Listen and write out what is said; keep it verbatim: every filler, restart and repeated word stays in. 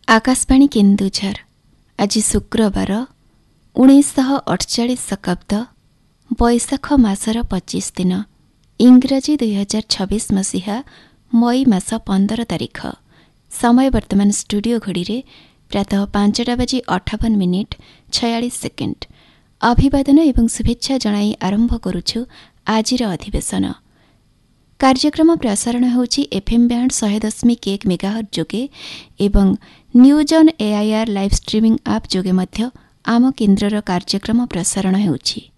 आकाशवाणी केन्दुझर आज शुक्रवार उन्नीस अड़चाश शताब्द बैशाख मासर पच्चीस दिन इंग्राजी दुई हजार छब्बीस मसीहा मई मास पंदर तारिख। समय वर्तमान स्टूडियो घड़ी प्रातः पांचटा बाजी अठावन मिनिट छयालीस सेकेंड। अभिवादन एवं शुभेच्छा जणाई आरंभ करुछु आजिर अधिवेशन। कार्यक्रम प्रसारण होछि एफएम बैंड सौ दशमिक एक मेगाहर्ट्ज जोगे एवं news on AIR live streaming आप जोगे मध्य आम केन्द्रर कार्यक्रम प्रसारण होछि।